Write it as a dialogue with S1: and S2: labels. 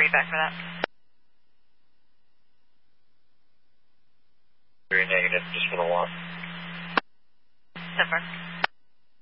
S1: you back for that.
S2: Very negative, just for the walk.
S1: So far.